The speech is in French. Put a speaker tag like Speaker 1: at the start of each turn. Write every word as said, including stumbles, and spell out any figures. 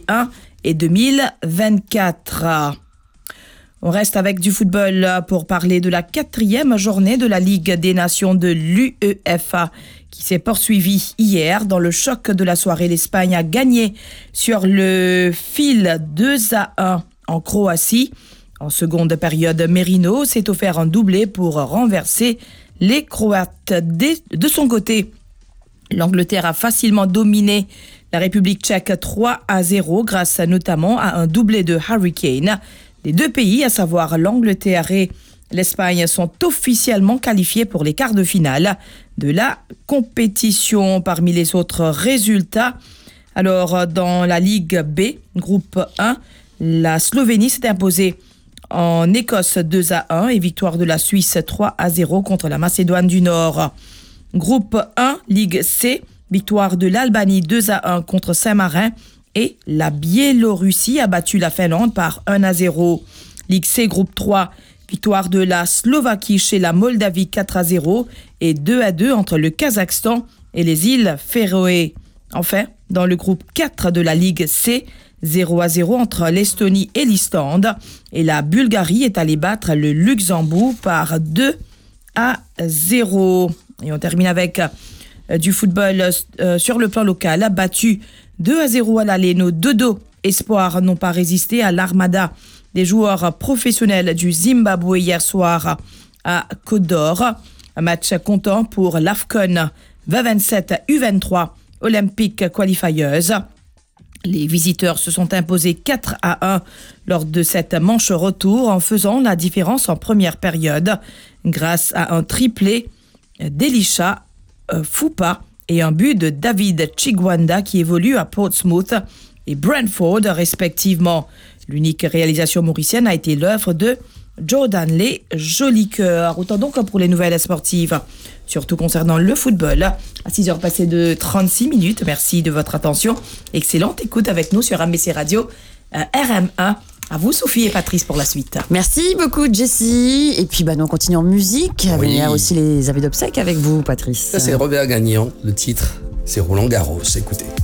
Speaker 1: un et deux mille vingt-quatre. On reste avec du football pour parler de la quatrième journée de la Ligue des Nations de l'UEFA qui s'est poursuivie hier. Dans le choc de la soirée, l'Espagne a gagné sur le fil deux à un en Croatie. En seconde période, Merino s'est offert un doublé pour renverser les Croates. De son côté, l'Angleterre a facilement dominé la République tchèque trois à zéro grâce notamment à un doublé de Harry Kane. Les deux pays, à savoir l'Angleterre et l'Espagne, sont officiellement qualifiés pour les quarts de finale de la compétition. Parmi les autres résultats, alors dans la Ligue B, groupe un, la Slovénie s'est imposée en Écosse deux à un et victoire de la Suisse trois à zéro contre la Macédoine du Nord. Groupe un, Ligue C, victoire de l'Albanie deux à un contre Saint-Marin et la Biélorussie a battu la Finlande par un à zéro. Ligue C, groupe trois, victoire de la Slovaquie chez la Moldavie quatre à zéro et deux à deux entre le Kazakhstan et les îles Féroé. Enfin, dans le groupe quatre de la Ligue C, zéro à zéro entre l'Estonie et l'Islande et la Bulgarie est allée battre le Luxembourg par deux à zéro. Et on termine avec euh, du football euh, sur le plan local, battu deux à zéro à l'aller. Nos Dodo Espoirs n'ont pas résisté à l'armada des joueurs professionnels du Zimbabwe hier soir à Côte d'Or. Un match comptant pour l'AFCON vingt vingt-sept U vingt-trois Olympic Qualifiers. Les visiteurs se sont imposés quatre à un lors de cette manche retour en faisant la différence en première période grâce à un triplé d'Elisha Foupa et un but de David Chigwanda qui évolue à Portsmouth et Brentford respectivement. L'unique réalisation mauricienne a été l'œuvre de Jordan Les Jolicoeurs. Autant donc pour les nouvelles sportives, surtout concernant le football. À six heures passées de trente-six minutes. Merci de votre attention. Excellente écoute avec nous sur A B C Radio euh, R M un. À vous, Sophie et Patrice, pour la suite.
Speaker 2: Merci beaucoup, Jessie. Et puis, bah, nous, on continue en musique.
Speaker 3: Oui.
Speaker 2: Il y a aussi les avis d'obsèques avec vous, Patrice.
Speaker 3: Ça, c'est Robert Gagnon. Le titre, c'est Roland Garros. Écoutez.